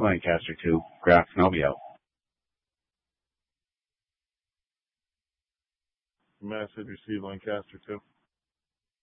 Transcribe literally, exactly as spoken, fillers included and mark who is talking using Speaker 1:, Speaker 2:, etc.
Speaker 1: Lancaster two, Graf Kenobi out.
Speaker 2: Message received, Lancaster two.